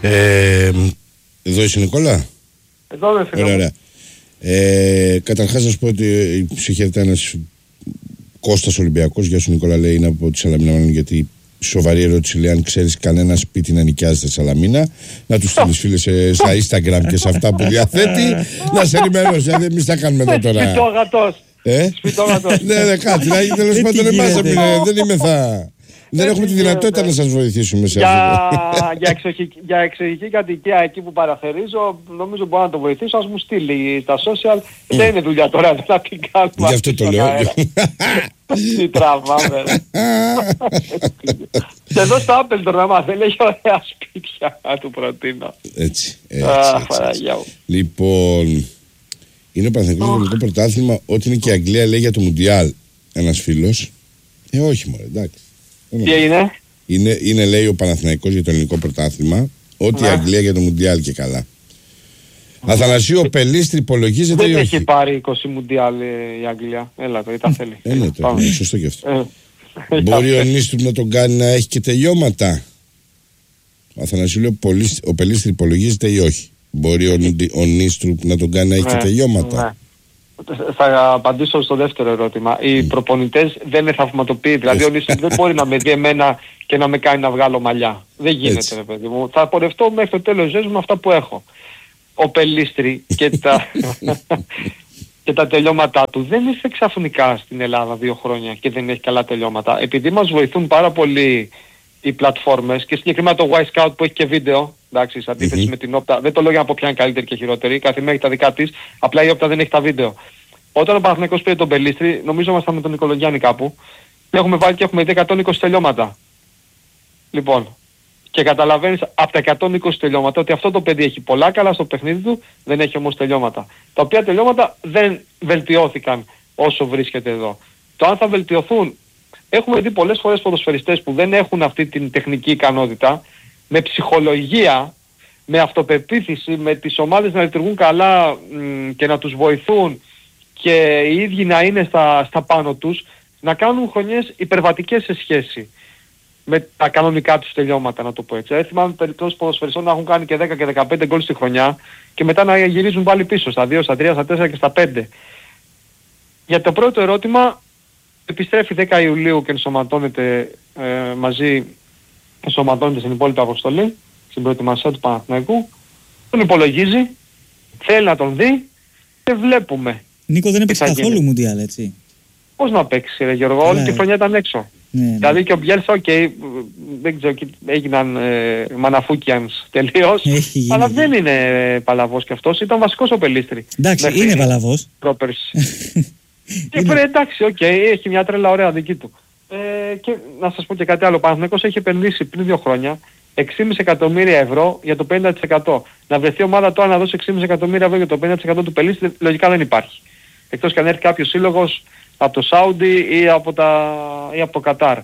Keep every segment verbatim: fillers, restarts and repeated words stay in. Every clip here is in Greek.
Ε, εδώ είσαι Νικόλα. Εδώ είμαι φίλο. Ωραία, ωραία. Ε, καταρχάς να σου πω ότι σε χαιρετά ένας Κώστας Ολυμπιακός. Γεια σου Νικόλα, λέει, είναι από τη Σαλαμίνα, μάλλον, γιατί σοβαρή ερώτηση λέει αν ξέρεις κανένα σπίτι να νοικιάζεται Σαλαμίνα. Να του στείλεις φίλε σε, στα Instagram και σε αυτά που διαθέτει. Να σε ενημερώσει, γιατί εμείς τα κάνουμε εδώ τώρα. Σπιτόγατος. Ε? Σπιτόγατος. Ναι, ναι, κάτι. Τέλος πάντων, εμάς δεν είμαι θα. Δεν έχουμε τη δυνατότητα να σας βοηθήσουμε σε αυτό. Για, εξοχική, για εξοχική κατοικία εκεί που παραθερίζω, νομίζω μπορώ να το βοηθήσω. Ας μου στείλει στα social. Δεν είναι δουλειά τώρα να την κάνουμε. Γι' αυτό το λέω. Τι τραβάμε. Και εδώ στο Apple τώρα, άμα θέλει, έχει ωραία σπίτια να του προτείνω. Έτσι. Λοιπόν, είναι ο Παναθηναϊκός στο ελληνικό πρωτάθλημα. Ό,τι είναι και η Αγγλία λέει για το Μουντιάλ. Ένας φίλος. Ε, όχι μωρέ, εντάξει. Τι έγινε? Είναι, είναι λέει ο Παναθηναϊκός για το ελληνικό πρωτάθλημα, ότι ναι. Η Αγγλία για το Μουντιάλ και καλά. Mm. Αθανασίου, ο Πελίστρη υπολογίζεται ή όχι? Δεν έχει πάρει είκοσι Μουντιάλ η Αγγλία. Έλα, το, τα θέλει. Ε, ναι, το, είναι σωστό και αυτό. Μπορεί ο Νίστρου να τον κάνει να έχει και τελειώματα? Ο Αθανασίου λέει, ο Πελίστρη υπολογίζεται ή όχι? Μπορεί ο, ο Νίστρου να τον κάνει να έχει ναι, και τελειώματα? Ναι. Θα απαντήσω στο δεύτερο ερώτημα. Οι προπονητές δεν είναι θαυματοποιοί. Δηλαδή ο Νίστρου δεν μπορεί να με δει εμένα και να με κάνει να βγάλω μαλλιά. Δεν γίνεται, ρε παιδί μου. Θα πορευτώ μέχρι το τέλος της ζωής μου με αυτά που έχω. Ο Πελίστρη και τα, και τα τελειώματά του δεν ήρθε ξαφνικά στην Ελλάδα δύο χρόνια και δεν έχει καλά τελειώματα. Επειδή μας βοηθούν πάρα πολύ οι πλατφόρμες και συγκεκριμένα το Y-Scout που έχει και βίντεο, εντάξει, σε αντίθεση mm-hmm. με την Όπτα, δεν το λέω για να πω ποια είναι καλύτερη και χειρότερη, κάθε μία έχει τα δικά της, απλά η Όπτα δεν έχει τα βίντεο. Όταν ο Παναθηναϊκός πήρε τον Πελίστρη, νομίζω ήμασταν με τον Νικολογιάννη κάπου, και έχουμε βάλει και έχουμε δει εκατόν είκοσι τελειώματα. Λοιπόν, και καταλαβαίνεις από τα εκατόν είκοσι τελειώματα ότι αυτό το παιδί έχει πολλά καλά στο παιχνίδι του, δεν έχει όμως τελειώματα. Τα οποία τελειώματα δεν βελτιώθηκαν όσο βρίσκεται εδώ. Το αν θα βελτιωθούν, έχουμε δει πολλές φορές ποδοσφαιριστές που δεν έχουν αυτή την τεχνική ικανότητα, με ψυχολογία, με αυτοπεποίθηση, με τις ομάδες να λειτουργούν καλά μ, και να τους βοηθούν και οι ίδιοι να είναι στα, στα πάνω τους, να κάνουν χρονιές υπερβατικές σε σχέση με τα κανονικά τους τελειώματα, να το πω έτσι. Θυμάμαι περιπτώσεις ποδοσφαιριστών να έχουν κάνει και δέκα και δεκαπέντε γκολ στη χρονιά και μετά να γυρίζουν πάλι πίσω στα δύο, στα τρία, στα τέσσερα και στα πέντε. Για το πρώτο ερώτημα, επιστρέφει δέκα Ιουλίου και ενσωματώνεται ε, μαζί, ενσωματώνεται στην υπόλοιπη αποστολή, στην προετοιμασία του Παναθηναϊκού. Τον υπολογίζει, θέλει να τον δει και βλέπουμε. Νίκο, δεν έπαιξε καθόλου Μουντιάλ, έτσι? Πώς να παίξει ρε Γιώργο, όλη τη χρονιά ήταν έξω. Ναι, ναι. Δηλαδή και ο Μπιέλσα, οκ, okay, δεν ξέρω, έγιναν ε, μαναφούκιανς τελείως, αλλά δεν είναι παλαβός κι αυτός, ήταν βασικός ο Πελίστρη. Εντάξει, μέχρι είναι παλαβός. Πρόπερση. Και είναι... εντάξει, οκ, okay, έχει μια τρέλα ωραία δική του. Ε, και να σας πω και κάτι άλλο, ο Παναθηναϊκός έχει επενδύσει πριν δύο χρόνια έξι κόμμα πέντε εκατομμύρια ευρώ για το πενήντα τοις εκατό. Να βρεθεί ομάδα τώρα να δώσει έξι κόμμα πέντε εκατομμύρια ευρώ για το πενήντα τοις εκατό του Πελίστρη, λογικά δεν υπάρχει. Εκτός και αν έρθει κάποιος σύλλογος από το Σάουντι ή από, τα, ή από το Κατάρ.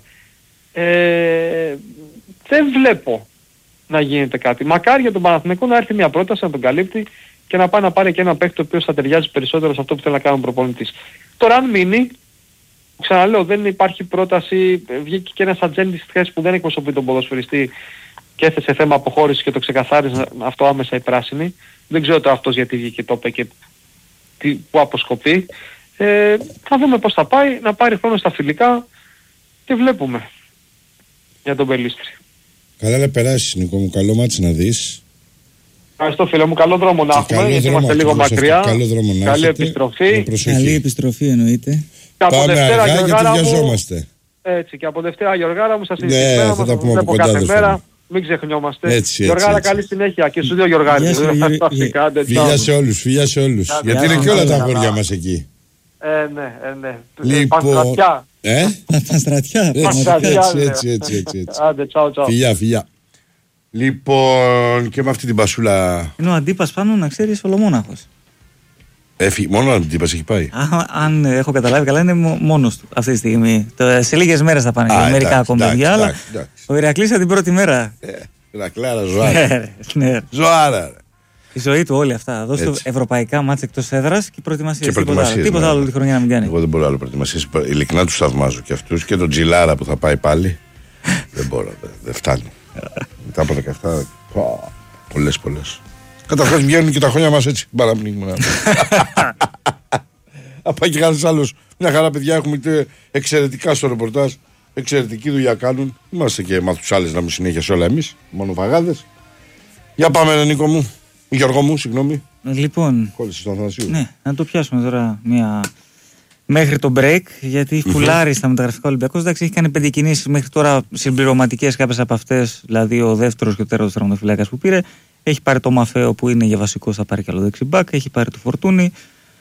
Ε, δεν βλέπω να γίνεται κάτι. Μακάρι για τον Παναθηναϊκό να έρθει μια πρόταση να τον καλύπτει και να πάει να πάρει και ένα παίκτη ο οποίος θα ταιριάζει περισσότερο σε αυτό που θέλει να κάνει ο προπονητής. Τώρα αν μείνει, ξαναλέω, δεν υπάρχει πρόταση, βγήκε και ένας ατζέντης χθες που δεν εκπροσωπεί τον ποδοσφαιριστή και έθεσε θέμα αποχώρησης και το ξεκαθάρισε αυτό άμεσα η πράσινη. Δεν ξέρω τώρα αυτός γιατί βγήκε το είπε και τι, που αποσκοπεί. Ε, θα δούμε πώς θα πάει, να πάρει χρόνο στα φιλικά και βλέπουμε για τον Πελίστρη. Καλά να περάσεις Νικό μου, καλό μάτς να δεις. Ευχαριστώ φίλε μου, καλό δρόμο να έχουμε, γιατί είμαστε λίγο μακριά. Καλό δρόμο να καλή επιστροφή. Καλή επιστροφή εννοείται. Πάμε αργά γιατί βιαζόμαστε. Έτσι και από Δευτέρα Γιωργάρα μου, σας ναι, θα, θα τα πούμε από κάθε μέρα. Μην ξεχνιόμαστε. Έτσι, Γιωργάρα, έτσι, καλή συνέχεια και στους δύο Γιωργάρες. Φιλιά σε όλους, φιλιά σε όλους. Γιατί είναι και όλα τα αγόρια μας εκεί. Ε, ναι, ε, ναι. Λοιπόν, Πανστρατιά. Ε? Πανστρατιά. Έτσι, έτσι, έτσι, έτσι. Άντε, τσάου, τσάου. Φιλιά, φιλιά. Λοιπόν, και με αυτή την πασούλα... Είναι ο Αντίπας πάνω, να ξέρεις, ολομόναχος. Έφυγε, μόνο ο Αντίπας έχει πάει. Α, αν έχω καταλάβει καλά, είναι μόνος του αυτή τη στιγμή. Το, σε λίγες μέρες θα πάνε, Α, μερικά ακόμα παιδιά, αλλά ο Ηρακλής την πρώτη μέρα. Ε, Ηρακλάρα, ζωάρα. Ναι. Ζωάρα. Η ζωή του όλοι αυτά. Δώστε του ευρωπαϊκά μάτς εκτός έδρας και προετοιμασίες. Τίποτα, τίποτα ναι. άλλο τη χρονιά να μην κάνει. Εγώ δεν μπορώ άλλο προετοιμασίες. Ειλικρινά τους θαυμάζω και αυτούς και τον Τζιλάρα που θα πάει πάλι. Δεν μπορώ, δεν, δεν φτάνει. Μετά από δεκαεπτά. Πολλές, πολλές. Καταρχάς βγαίνουν και τα χρόνια μας έτσι. Παραπνίγμα. Απά και κανένας άλλος. Μια χαρά παιδιά έχουμε εξαιρετικά στο ρεπορτάζ. Εξαιρετική δουλειά κάνουν. Είμαστε και μαθουσάλες να μην συνέχεια όλα εμείς. Μόνο βαγάδες. Για πάμε, ρε Νίκο μου. Γιώργο μου, συγγνώμη. Λοιπόν. Κόλλησες τον Αθανασίου. Ναι, να το πιάσουμε τώρα μια. Μέχρι το break, γιατί mm-hmm. φουλάρει στα μεταγραφικά Ολυμπιακός. Εντάξει, έχει κάνει πέντε κινήσεις μέχρι τώρα συμπληρωματικές κάποιες από αυτές. Δηλαδή ο δεύτερος και ο τέταρτος τερματοφυλάκας που πήρε. Έχει πάρει το Μαφέο που είναι για βασικό, θα πάρει και άλλο δεξιμπάκ. Έχει πάρει το Φορτούνι.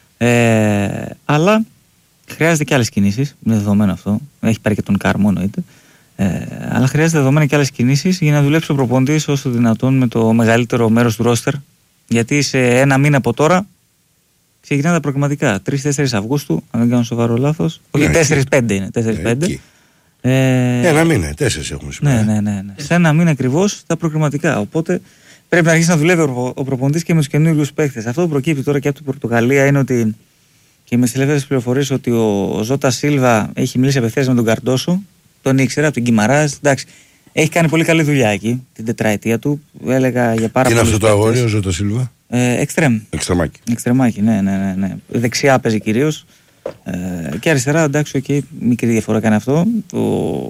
Ε, αλλά χρειάζεται και άλλες κινήσεις. Είναι δεδομένο αυτό. Έχει πάρει και τον Κάρμο, εννοείται. Ε, αλλά χρειάζεται δεδομένα και άλλες κινήσεις για να δουλέψει ο προπονητής όσο δυνατόν με το μεγαλύτερο μέρος του ρόστερ. Γιατί σε ένα μήνα από τώρα ξεκινάνε τα προγραμματικά. τρεις τέσσερις Αυγούστου, αν δεν κάνω σοβαρό λάθος. Όχι, ναι, τέσσερις πέντε είναι. τέσσερις πέντε. Ε, ένα μήνα, τέσσερις έχουμε σήμερα. Ναι, ναι, ναι, ναι. Σε ένα μήνα ακριβώς τα προγραμματικά. Οπότε πρέπει να αρχίσει να δουλεύει ο, ο προπονητής και με τους καινούριους παίκτες. Αυτό που προκύπτει τώρα και από την Πορτογαλία είναι ότι. Και με τις ελεύθερες πληροφορίες ότι ο, ο Ζώτα Σίλβα έχει μιλήσει απευθείας με τον Καρντόσο. Τον ήξερα από την Κιμαράζ. Εντάξει. Έχει κάνει πολύ καλή δουλειά εκεί την τετραετία του. Έλεγα για πάρα πολύ. Είναι αυτό το αγόρι, ο Ζώτα Σίλβα. Ε, εξτρέμ. Εξτρεμάκι. Εξτρεμάκι, ναι, ναι, ναι, ναι. Δεξιά παίζει κυρίως. Ε, και αριστερά, εντάξει, okay, μικρή διαφορά κάνει αυτό. Ο,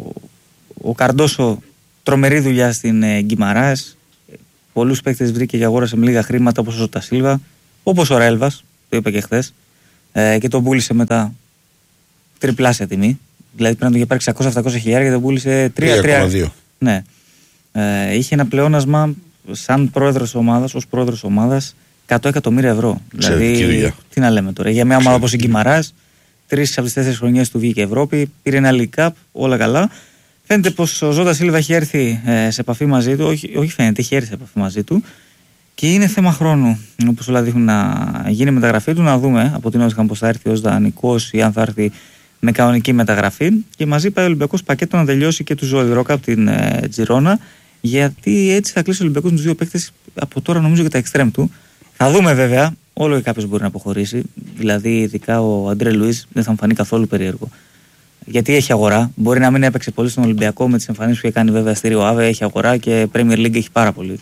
ο Καρντόσο τρομερή δουλειά στην ε, Γκιμαράζ. Πολλούς παίκτες βρήκε και αγόρασε με λίγα χρήματα όπως ο Ζώτα Σίλβα. Όπως ο Ρέλβας, το είπα και χθες. Ε, και τον πούλησε μετά τριπλάσια τιμή. Δηλαδή πρέπει να τον είχε πάρει εξακόσια με επτακόσια χιλιάδες και τον πούλησε τρία κόμμα δύο. Ναι. Ε, είχε ένα πλεόνασμα σαν πρόεδρος ομάδας, ως πρόεδρος ομάδας, εκατό εκατομμύρια ευρώ. Δηλαδή, τι να λέμε τώρα. Για μια ομάδα όπως η Γκιμαράζ, τρεις από τις τέσσερις χρονιές του βγήκε Ευρώπη, πήρε ένα League Cup, όλα καλά. Φαίνεται πως ο Ζώτα Σίλβα έχει έρθει ε, σε επαφή μαζί του, όχι, όχι φαίνεται, έχει έρθει σε επαφή μαζί του και είναι θέμα χρόνου, όπως όλα δείχνουν, να γίνει μεταγραφή του, να δούμε από την ώρα πως θα έρθει ως δανεικός ή αν θα έρθει με κανονική μεταγραφή. Και μαζί πάει ο Ολυμπιακός πακέτο να τελειώσει και του Ζόη Ρόκα από την ε, Τζιρόνα, γιατί έτσι θα κλείσει ο Ολυμπιακός με τους δύο παίκτες από τώρα, νομίζω, και τα εξτρέμ του. Θα δούμε βέβαια, όλο και κάποιος μπορεί να αποχωρήσει. Δηλαδή, ειδικά ο Αντρέ Λουίς δεν θα μου φανεί καθόλου περίεργο. Γιατί έχει αγορά. Μπορεί να μην έπαιξε πολύ στον Ολυμπιακό με τις εμφανίσεις που έχει κάνει βέβαια στη Ρίο Αβε. Έχει αγορά και Premier League έχει πάρα πολύ.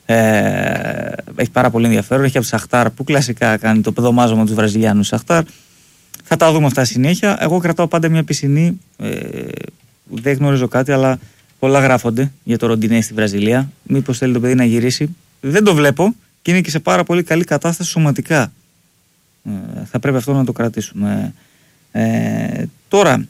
Ε, έχει πάρα πολύ ενδιαφέρον. Έχει από τη Σαχτάρ που κλασικά κάνει το πεδομάζωμα του Βραζιλιάνου Σαχτάρ. Θα τα δούμε αυτά συνέχεια. Εγώ κρατάω πάντα μια πισινή. Ε, δεν γνωρίζω κάτι, αλλά πολλά γράφονται για το Ροντινέ στη Βραζιλία. Μήπως θέλει το παιδί να γυρίσει. Δεν το βλέπω και είναι και σε πάρα πολύ καλή κατάσταση σωματικά. Ε, θα πρέπει αυτό να το κρατήσουμε. Ε, τώρα,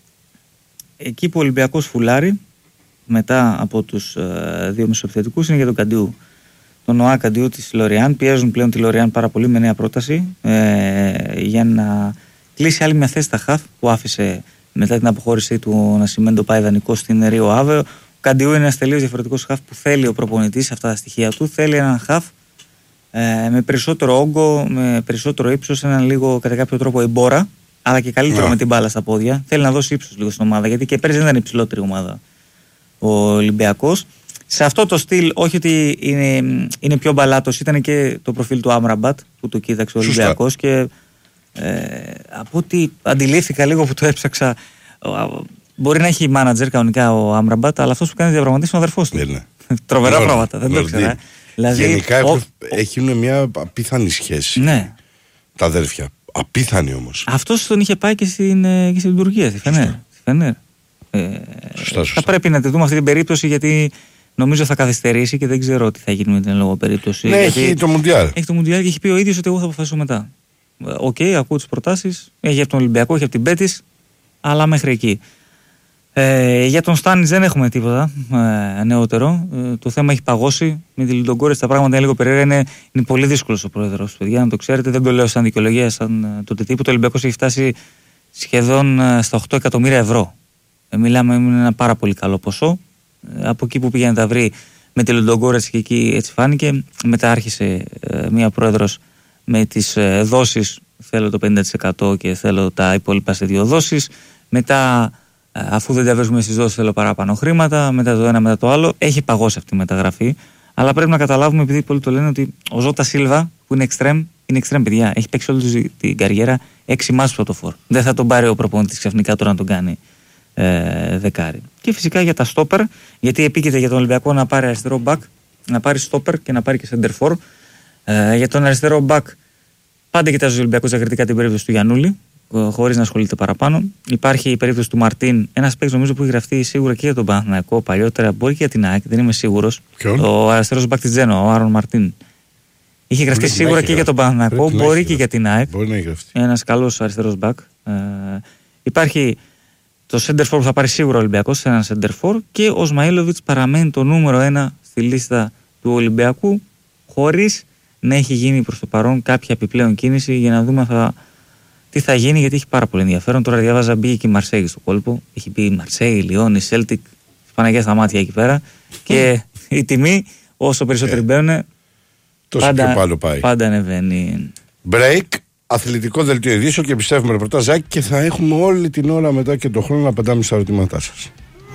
εκεί που ο Ολυμπιακός φουλάρει μετά από τους ε, δύο μεσοεπιθετικούς είναι για τον Καντιού. Τον Νοά Καντιού της Λοριάν. Πιέζουν πλέον τη Λοριάν πάρα πολύ με νέα πρόταση ε, για να κλείσει άλλη μια θέση στα χαφ που άφησε μετά την αποχώρησή του να σημαίνει το πάει δανεικό στην Ρίο Αβε. Ο Καντιού είναι ένας τελείως διαφορετικός χαφ που θέλει ο προπονητής, αυτά τα στοιχεία του. Θέλει έναν χαφ ε, με περισσότερο όγκο, με περισσότερο ύψος, έναν λίγο κατά κάποιο τρόπο εμπόρα, αλλά και καλύτερο yeah. με την μπάλα στα πόδια. Θέλει να δώσει ύψος λίγο στην ομάδα, γιατί και πέρυσι δεν ήταν υψηλότερη ομάδα ο Ολυμπιακός. Σε αυτό το στυλ, όχι ότι είναι, είναι πιο μπαλάτος, ήταν και το προφίλ του Άμραμπατ που το κοίταξε ο Ολυμπιακός και ε, από ό,τι αντιλήφθηκα λίγο που το έψαξα, μπορεί να έχει μάνατζερ κανονικά ο Άμραμπατ, αλλά αυτός που κάνει διαπραγματεύσεις είναι ο αδερφός του. Ναι. Τρομερά πράγματα, δεν το ήξερα. Δηλαδή, γενικά ο, έχουν μια απίθανη σχέση. Ναι. Τα αδέρφια. Απίθανη όμως. Αυτός τον είχε πάει και στην, και στην Τουρκία, στη Φενέρ. Ε, σωστά, σωστά. Θα πρέπει να τη δούμε αυτή την περίπτωση, γιατί νομίζω θα καθυστερήσει και δεν ξέρω τι θα γίνει με την λόγω περίπτωση. Ναι, έχει το Μουντιάλ. Έχει το Μουντιάλ και έχει πει ο ίδιος ότι εγώ θα αποφασίσω μετά. Οκ, okay, ακούω τις προτάσεις. Έχει από τον Ολυμπιακό, έχει από την Πέτης, αλλά μέχρι εκεί. Ε, για τον Στάνιτς δεν έχουμε τίποτα ε, νεότερο. Ε, το θέμα έχει παγώσει. Με τη Λουντογκόρετς τα πράγματα είναι λίγο περίεργα. Είναι, είναι πολύ δύσκολος ο πρόεδρος, παιδιά, να το ξέρετε. Δεν το λέω σαν δικαιολογία, σαν ε, το τύπου. Το Ολυμπιακός έχει φτάσει σχεδόν ε, στα οκτώ εκατομμύρια ευρώ. Ε, μιλάμε με ένα πάρα πολύ καλό ποσό. Ε, από εκεί που πήγε να τα βρει με τη Λουντογκόρετς και εκεί έτσι φάνηκε. Μετά άρχισε ε, μία πρόεδρος με τις ε, δόσεις. Θέλω το πενήντα τοις εκατό και θέλω τα υπόλοιπα σε δύο δόσεις. Μετά, αφού δεν τα βρίσκουμε στις δόσεις, θέλω παραπάνω χρήματα. Μετά το ένα, μετά το άλλο. Έχει παγώσει αυτή η μεταγραφή. Αλλά πρέπει να καταλάβουμε, επειδή πολλοί το λένε, ότι ο Ζώτα Σίλβα, που είναι εξτρέμ, είναι εξτρέμ, παιδιά. Έχει παίξει όλη την καριέρα έξι μάτς πρωτοφόρ. Δεν θα τον πάρει ο προπονητής ξαφνικά τώρα να τον κάνει ε, δεκάρι. Και φυσικά για τα στόπερ, γιατί επίκειται για τον Ολυμπιακό να πάρει αριστερό μπακ. να πάρει στόπερ και να πάρει και σεντερφόρ. Ε, για τον αριστερό μπακ, πάντα κοιτάζει ο Ολυμπιακός διακριτικά την περίπτωση του Γιαννούλη, χωρίς να ασχολείται παραπάνω. Υπάρχει η περίπτωση του Μαρτίν, ένας παίκτης νομίζω που έχει γραφτεί σίγουρα και για τον Παναθηναϊκό παλιότερα, μπορεί και για την ΑΕΚ, δεν είμαι σίγουρος. Ο αριστερός μπακ της Τζένο, ο Άρον Μαρτίν. Είχε γραφτεί σίγουρα και για τον Παναθηναϊκό, μπορεί και για την ΑΕΚ. Ένας καλός αριστερός μπακ. Ε, υπάρχει το σέντερφορ που θα πάρει σίγουρα ο Ολυμπιακός, ένα σέντερφορ, και ο Σμαΐλοβιτς παραμένει το νούμερο ένα στη λίστα του Ολυμπιακού, χωρίς να έχει γίνει προς το παρόν κάποια επιπλέον κίνηση για να δούμε θα, τι θα γίνει, γιατί έχει πάρα πολύ ενδιαφέρον. Τώρα διάβαζα, μπήκε και η Μαρσέη στο κόλπο. Έχει πει η Μαρσέη, Λιόν, η Σέλτικ, Παναγιά στα μάτια εκεί πέρα. Και η τιμή, όσο περισσότεροι μπαίνουν, πάντα, πάντα ανεβαίνει. Break, αθλητικό δελτίο ειδήσεων, και επιστρέφουμε ρεπορτάζ και θα έχουμε όλη την ώρα μετά και τον χρόνο να απαντάμε στα ερωτήματά σας.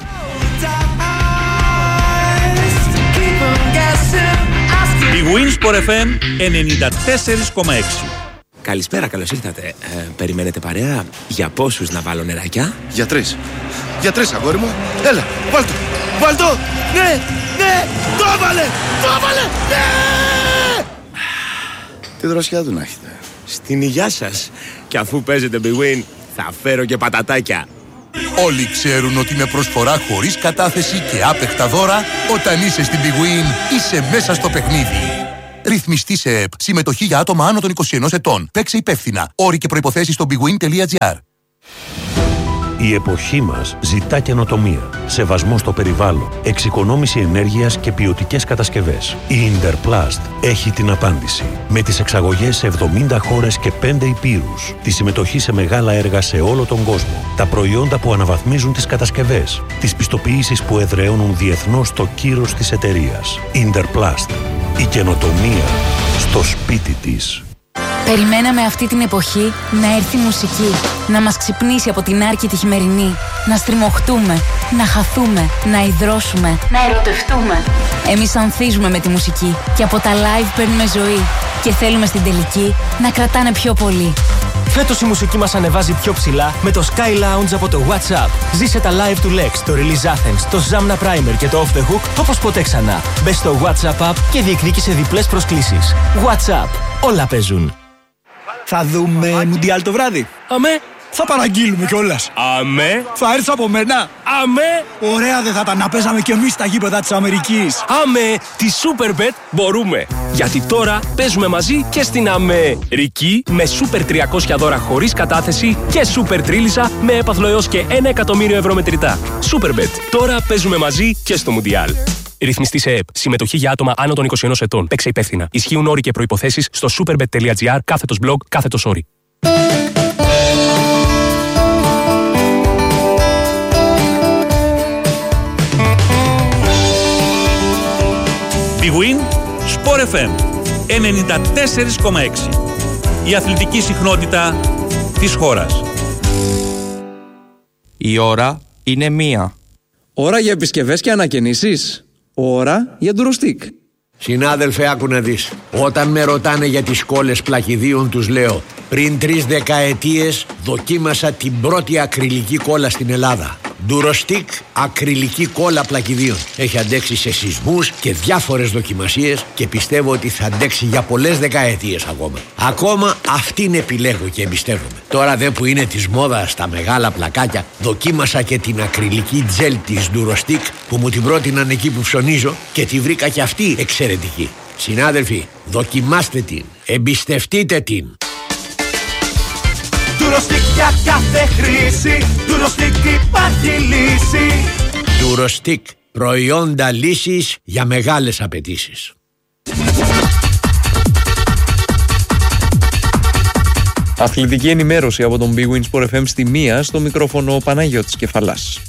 Η Winsport εφ εμ ενενήντα τέσσερα κόμμα έξι. Καλησπέρα, καλώς ήρθατε. Ε, περιμένετε παρέα? Για πόσους να βάλω νεράκια? Για τρεις. Για τρεις, αγόρι μου. Έλα, βάλ' το. Βάλ' το. Ναι, ναι, το έβαλε, το έβαλε, ναι! Τι δροσιά του να έχετε. Στην υγειά σας. Και αφού παίζετε Big Win, θα φέρω και πατατάκια. Όλοι ξέρουν ότι με προσφορά χωρίς κατάθεση και άπεχτα δώρα, όταν είσαι στην Big Win, είσαι μέσα στο παιχνίδι. Ρυθμιστή σε ΕΠ. Συμμετοχή για άτομα άνω των είκοσι ενός ετών. Παίξε υπεύθυνα. Όροι και προϋποθέσεις στο bigwin τελεία gr. Η εποχή μας ζητά καινοτομία, σεβασμό στο περιβάλλον, εξοικονόμηση ενέργειας και ποιοτικές κατασκευές. Η Interplast έχει την απάντηση. Με τις εξαγωγές σε εβδομήντα χώρες και πέντε υπήρους, τη συμμετοχή σε μεγάλα έργα σε όλο τον κόσμο, τα προϊόντα που αναβαθμίζουν τις κατασκευές, τις πιστοποιήσεις που εδραιώνουν διεθνώς το κύρος της εταιρείας. Interplast. Η καινοτομία στο σπίτι της. Περιμέναμε αυτή την εποχή να έρθει μουσική, να μας ξυπνήσει από την άρκητη χειμερινή, να στριμωχτούμε, να χαθούμε, να υδρώσουμε, να ερωτευτούμε. Εμείς ανθίζουμε με τη μουσική και από τα live παίρνουμε ζωή και θέλουμε στην τελική να κρατάνε πιο πολύ. Φέτος η μουσική μας ανεβάζει πιο ψηλά με το Sky Lounge από το WhatsApp. Ζήσε τα live του Lex, το Release Athens, το Zamna Primer και το Off the Hook όπως ποτέ ξανά. Μπες στο WhatsApp app και διεκδίκησε διπλές προσκλήσεις. WhatsApp. Όλα παίζουν. Θα δούμε Μουντιάλ το βράδυ. Αμέ. Θα παραγγείλουμε κιόλας. Αμέ. Θα έρθεις από μένα. Αμέ. Ωραία δεν θα τα να παίζαμε κι εμείς στα γήπεδα της Αμερικής. Αμέ. Τη Superbet μπορούμε. Γιατί τώρα παίζουμε μαζί και στην Αμερική με Super τριακόσια δώρα χωρίς κατάθεση και Super Τρίλισσα με έπαθλο έως και ένα εκατομμύριο ευρώ μετρητά. Superbet. Τώρα παίζουμε μαζί και στο Μουντιάλ. Ρυθμιστή σε ΕΠ. Συμμετοχή για άτομα άνω των είκοσι ενός ετών. Παίξε υπεύθυνα. Ισχύουν όροι και προϋποθέσεις στο superbet τελεία gr, κάθετος blog, κάθετος όροι. Big Win Sport εφ εμ ενενήντα τέσσερα κόμμα έξι. Η αθλητική συχνότητα της χώρας. Η ώρα είναι μία. Ώρα για επισκευές και ανακαινήσεις. Ώρα για ντουροστικ. Συνάδελφε, άκου να δεις. Όταν με ρωτάνε για τις κόλλες πλακιδίων, τους λέω: πριν τρεις δεκαετίες δοκίμασα την πρώτη ακριλική κόλλα στην Ελλάδα. Ντουροστικ ακριλική κόλλα πλακιδίων. Έχει αντέξει σε σεισμούς και διάφορες δοκιμασίες και πιστεύω ότι θα αντέξει για πολλές δεκαετίες ακόμα. Ακόμα αυτήν επιλέγω και εμπιστεύομαι. Τώρα δε που είναι της μόδας τα μεγάλα πλακάκια, δοκίμασα και την ακριλική τζέλ της Ντουροστικ που μου την πρότειναν εκεί που ψωνίζω και τη βρήκα και αυτή εξαιρετική. Συνάδελφοι, δοκιμάστε την, εμπιστευτείτε την. Ντουροστικ για κάθε χρήση, Ντουροστικ υπάρχει λύση. Ντουροστικ, προϊόντα λύσης για μεγάλες απαιτήσεις. Αθλητική ενημέρωση από τον Big Win Sport εφ εμ στη μία, στο μικρόφωνο ο Παναγιώτης Κεφαλάς.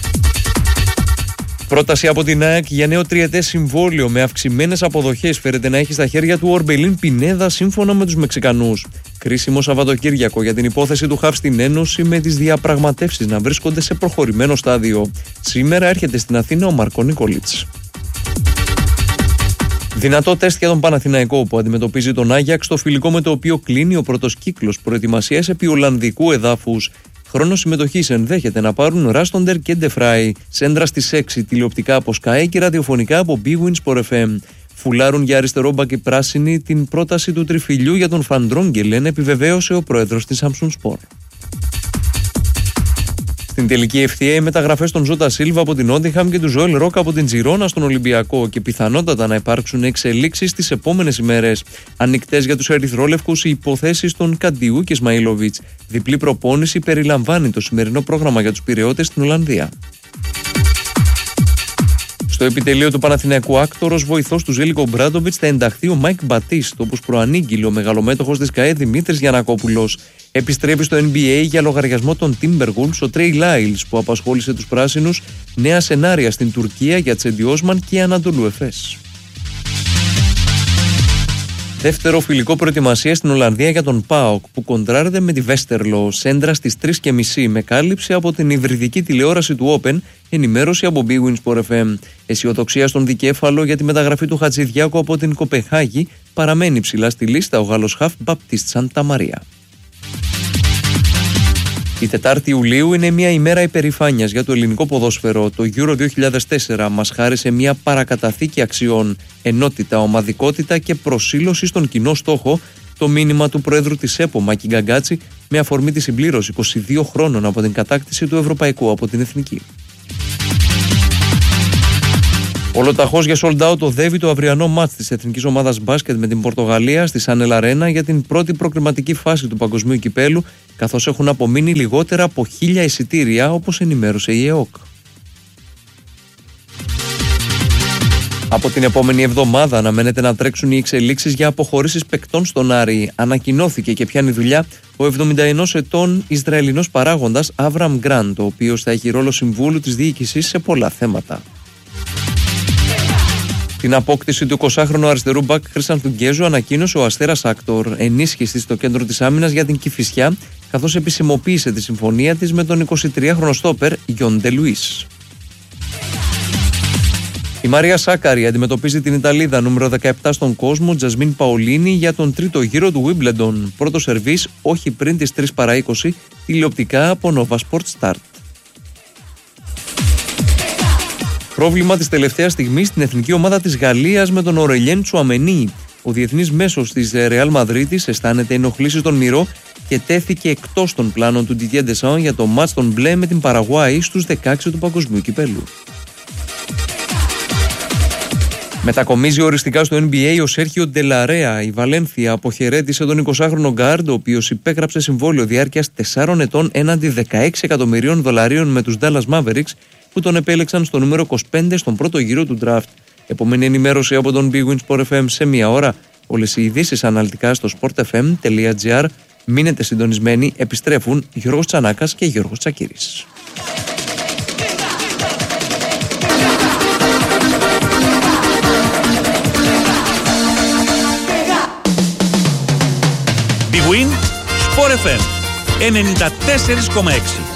Πρόταση από την ΑΕΚ για νέο τριετές συμβόλαιο με αυξημένες αποδοχές φέρεται να έχει στα χέρια του Ορμπελίν Πινέδα σύμφωνα με τους Μεξικανούς. Κρίσιμο Σαββατοκύριακο για την υπόθεση του Χαβ στην Ένωση, με τις διαπραγματεύσεις να βρίσκονται σε προχωρημένο στάδιο. Σήμερα έρχεται στην Αθήνα ο Μάρκο Νικολίτς. Δυνατό τεστ για τον Παναθηναϊκό που αντιμετωπίζει τον Άγιαξ, το φιλικό με το οποίο κλείνει ο πρώτος κύκλος προετοιμασίας επί Ολλανδικού εδάφους. Χρόνο συμμετοχής ενδέχεται να πάρουν Ράστοντερ και Ντεφράι. Σέντρα στις έξι, τηλεοπτικά από Sky και ραδιοφωνικά από Big Win Sport εφ εμ. Φουλάρουν για αριστερό μπακ οι πράσινοι την πρόταση του τριφυλιού για τον Φαντρόγγελεν, επιβεβαίωσε ο πρόεδρος της Samsung Sport. Στην τελική ευθεία, οι μεταγραφές των Ζώτα Σίλβα από την Νότιγχαμ και του Ζωέλ Ροκ από την Τζιρόνα στον Ολυμπιακό και πιθανότατα να υπάρξουν εξελίξεις τις επόμενες ημέρες. Ανοιχτές για τους ερυθρόλευκους οι υποθέσεις των Καντιού και Σμαΐλοβιτς. Διπλή προπόνηση περιλαμβάνει το σημερινό πρόγραμμα για τους Πειραιώτες στην Ολλανδία. Στο επιτελείο του Παναθηναϊκού, άκτορος βοηθός του Ζέλικο Μπράντοβιτς, θα ενταχθεί ο Μάικ Μπατίστ, όπως προανήγγειλε ο μεγαλομέτωχος της ΚΑΕ Δημήτρης Γιαννακόπουλος. Επιστρέφει στο N B A για λογαριασμό των Timberwolves ο Τρέι Λάιλς, που απασχόλησε τους πράσινους. Νέα σενάρια στην Τουρκία για Τσέντι Όσμαν και Ανατολού Εφές. Δεύτερο φιλικό προετοιμασία στην Ολλανδία για τον ΠΑΟΚ, που κοντράρεται με τη Βέστερλο. Σέντρα στις τρεις και μισή με κάλυψη από την υβριδική τηλεόραση του Open, ενημέρωση από Big Win Sport εφ εμ. Αισιοδοξία στον δικέφαλο για τη μεταγραφή του Χατζηδιάκου από την Κοπεχάγη, παραμένει ψηλά στη λίστα ο Γάλλος χαφ Μπαπτίστ Σαντα Μαρία. Η Τετάρτη Ιουλίου είναι μια ημέρα υπερηφάνειας για το ελληνικό ποδόσφαιρο. Το Euro δύο χιλιάδες τέσσερα μας χάρισε μια παρακαταθήκη αξιών, ενότητα, ομαδικότητα και προσήλωση στον κοινό στόχο, το μήνυμα του Προέδρου της ΕΠΟ Μάκη Γκαγκάτση, με αφορμή τη συμπλήρωση είκοσι δύο χρόνων από την κατάκτηση του Ευρωπαϊκού από την Εθνική. Ολοταχώς για sold out οδεύει το αυριανό μάτς της εθνικής ομάδας μπάσκετ με την Πορτογαλία στη Σάνελ Αρένα για την πρώτη προκριματική φάση του Παγκοσμίου Κυπέλου, καθώς έχουν απομείνει λιγότερα από χίλια εισιτήρια, όπως ενημέρωσε η ΕΟΚ. Από την επόμενη εβδομάδα αναμένεται να τρέξουν οι εξελίξεις για αποχωρήσεις παικτών στον Άρη. Ανακοινώθηκε και πιάνει δουλειά ο εβδομήντα ενός ετών Ισραηλινός παράγοντας Άβραμ Γκραντ, ο οποίος θα έχει ρόλο συμβούλου της διοίκησης σε πολλά θέματα. Την απόκτηση του εικοσάχρονου αριστερού μπακ Χρήστανθου Γκέζου ανακοίνωσε ο Αστέρας Άκτορ, ενίσχυση στο κέντρο της άμυνας για την Κηφισιά, καθώς επισημοποίησε τη συμφωνία της με τον εικοσιτριάχρονο στόπερ Γιόντε Λουίς. Η Μαρία Σάκαρη αντιμετωπίζει την Ιταλίδα νούμερο δεκαεπτά στον κόσμο Τζασμίν Παολίνη για τον τρίτο γύρο του Wimbledon. Πρώτο σερβίς όχι πριν τις τρεις παρά είκοσι, τηλεοπτικά από Nova Sport Start. Πρόβλημα της τελευταίας στιγμής στην εθνική ομάδα της Γαλλίας με τον Ορελιέν Τσουαμενί. Ο διεθνής μέσος της Ρεάλ Μαδρίτης αισθάνεται ενοχλήσεις στον Μυρό και τέθηκε εκτός των πλάνων του Didier Deschamps για το μάτς των μπλε με την Παραγουάη στους δεκαέξι του Παγκοσμίου Κυπέλου. Μετακομίζει οριστικά στο N B A ο Σέρχιο Ντελαρέα. Η Βαλένθια αποχαιρέτησε τον εικοσάχρονο γκάρντ, ο οποίος υπέγραψε συμβόλαιο διάρκειας τεσσάρων ετών έναντι δεκαέξι εκατομμυρίων δολαρίων με τους Dallas Mavericks, που τον επέλεξαν στο νούμερο είκοσι πέντε στον πρώτο γύρο του draft. Επόμενη ενημέρωση από τον Big Win Sport εφ εμ σε μία ώρα. Όλες οι ειδήσεις αναλυτικά στο sportfm τελεία gr. Μείνετε συντονισμένοι, επιστρέφουν Γιώργος Τσανάκας και Γιώργος Τσακύρης. Big Win Sport εφ εμ ενενήντα τέσσερα κόμμα έξι.